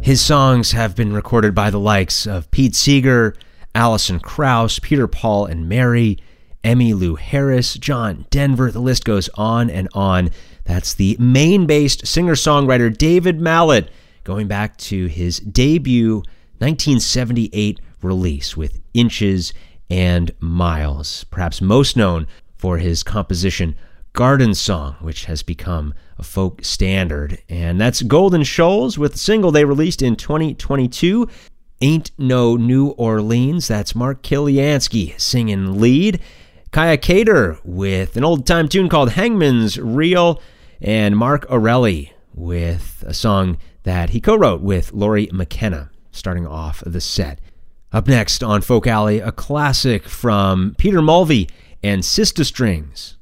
His songs have been recorded by the likes of Pete Seeger, Alison Krauss, Peter, Paul and Mary, Emmylou Harris, John Denver. The list goes on and on. That's the Maine-based singer-songwriter David Mallet, going back to his debut 1978 release with Inches and Miles, perhaps most known for his composition Garden Song, which has become a folk standard. And that's Golden Shoals with the single they released in 2022, Ain't No New Orleans. That's Mark Kiliansky singing lead. Kaya Cater with an old-time tune called Hangman's Reel, and Mark Orelli with a song that he co-wrote with Lori McKenna, starting off the set. Up next on Folk Alley, a classic from Peter Mulvey and Sister Strings.